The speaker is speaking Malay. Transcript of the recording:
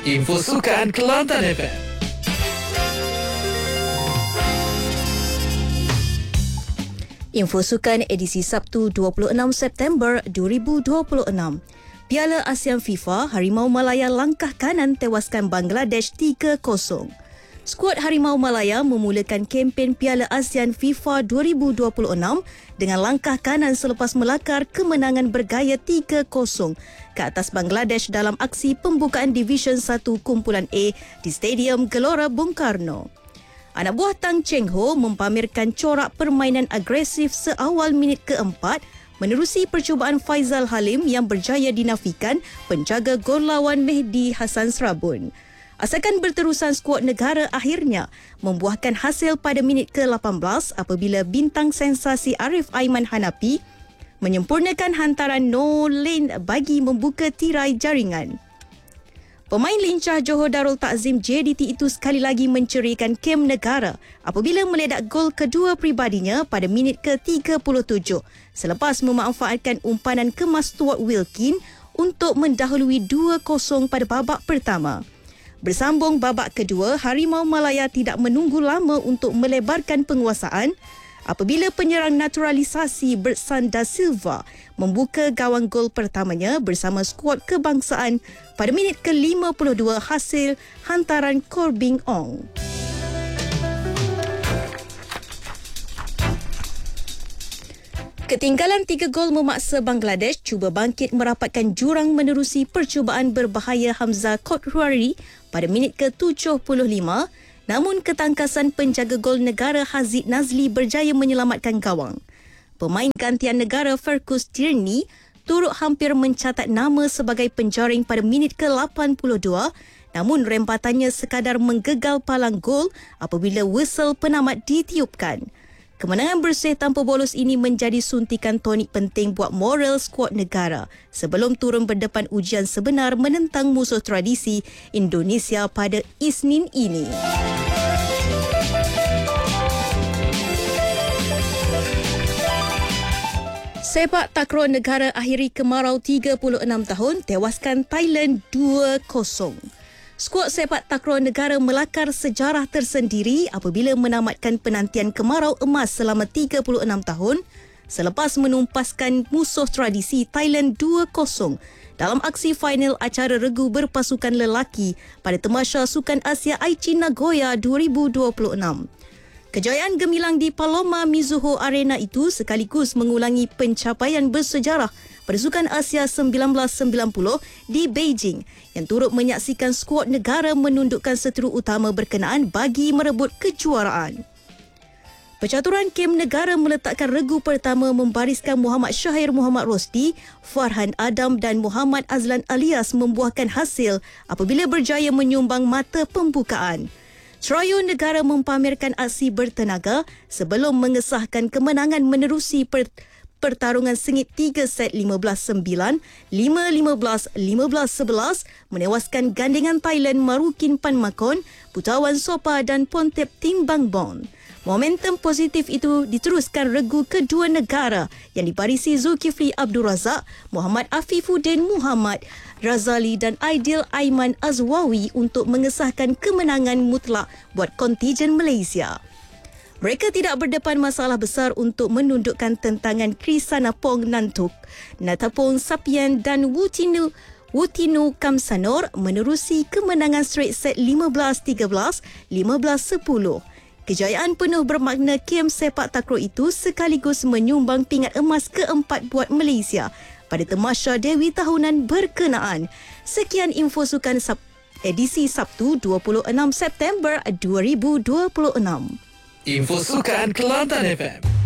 Info Sukan Kelantan FM. Info Sukan edisi Sabtu 26 September 2026. Piala ASEAN FIFA, Harimau Malaya langkah kanan tewaskan Bangladesh 3-0. Skuad Harimau Malaya memulakan kempen Piala ASEAN FIFA 2026 dengan langkah kanan selepas melakar kemenangan bergaya 3-0 ke atas Bangladesh dalam aksi pembukaan Division 1 Kumpulan A di Stadium Gelora Bung Karno. Anak buah Tang Cheng Ho mempamerkan corak permainan agresif seawal minit keempat menerusi percubaan Faizal Halim yang berjaya dinafikan penjaga gol lawan Mehdi Hassan Serabun. Asakan berterusan skuad negara akhirnya membuahkan hasil pada minit ke-18 apabila bintang sensasi Arif Aiman Hanapi menyempurnakan hantaran no lane bagi membuka tirai jaringan. Pemain lincah Johor Darul Takzim JDT itu sekali lagi mencerikan kem negara apabila meledak gol kedua pribadinya pada minit ke-37 selepas memanfaatkan umpanan kemas Stuart Wilkin untuk mendahului 2-0 pada babak pertama. Bersambung babak kedua, Harimau Malaya tidak menunggu lama untuk melebarkan penguasaan apabila penyerang naturalisasi Bersan Da Silva membuka gawang gol pertamanya bersama skuad kebangsaan pada minit ke-52 hasil hantaran Corbin Ong. Ketinggalan 3 gol memaksa Bangladesh cuba bangkit merapatkan jurang menerusi percubaan berbahaya Hamzah Kotwari pada minit ke-75, namun ketangkasan penjaga gol negara Hazid Nazli berjaya menyelamatkan gawang. Pemain gantian negara Fergus Tierney turut hampir mencatat nama sebagai penjaring pada minit ke-82, namun rempatannya sekadar menggegal palang gol apabila whistle penamat ditiupkan. Kemenangan bersih tanpa bolos ini menjadi suntikan tonik penting buat moral skuad negara sebelum turun berdepan ujian sebenar menentang musuh tradisi Indonesia pada Isnin ini. Sepak takraw negara akhiri kemarau 36 tahun tewaskan Thailand 2-0. Skuad sepak takraw negara melakar sejarah tersendiri apabila menamatkan penantian kemarau emas selama 36 tahun selepas menumpaskan musuh tradisi Thailand 2-0 dalam aksi final acara regu berpasukan lelaki pada Tamasya Sukan Asia Aichi Nagoya 2026. Kejayaan gemilang di Paloma Mizuho Arena itu sekaligus mengulangi pencapaian bersejarah pada Sukan Asia 1990 di Beijing yang turut menyaksikan skuad negara menundukkan seteru utama berkenaan bagi merebut kejuaraan. Percaturan kem negara meletakkan regu pertama membariskan Muhammad Syahir Muhammad Rosdi, Farhan Adam dan Muhammad Azlan Alias membuahkan hasil apabila berjaya menyumbang mata pembukaan. Trio negara mempamerkan aksi bertenaga sebelum mengesahkan kemenangan menerusi pertarungan sengit 3 set 15-9, 5-15, 15-11 menewaskan gandengan Thailand Marukin Panmakon, Putawan Sopa dan Pontep Timbang Bon. Momentum positif itu diteruskan regu kedua negara yang dibarisi Zulkifli Abdul Razak, Muhammad Afifuddin Muhammad Razali dan Aidil Aiman Azwawi untuk mengesahkan kemenangan mutlak buat kontijen Malaysia. Mereka tidak berdepan masalah besar untuk menundukkan tentangan Krisanapong Nantuk, Natapong Sapian dan Wutinu Kamsanor menerusi kemenangan straight set 15-13, 15-10. Kejayaan penuh bermakna kem sepak takraw itu sekaligus menyumbang pingat emas keempat buat Malaysia pada Tamasya Dewi tahunan berkenaan. Sekian info sukan edisi Sabtu 26 September 2026. Info Sukan Kelantan FM.